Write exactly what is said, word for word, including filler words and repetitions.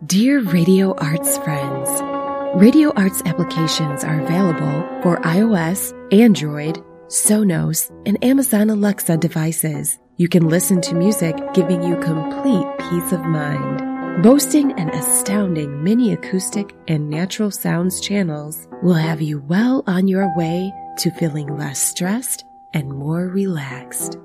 Dear Radio Arts friends, Radio Arts applications are available for iOS, Android, Sonos, and Amazon Alexa devices. You can listen to music giving you complete peace of mind. Boasting an astounding mini acoustic and natural sounds channels will have you well on your way to feeling less stressed and more relaxed.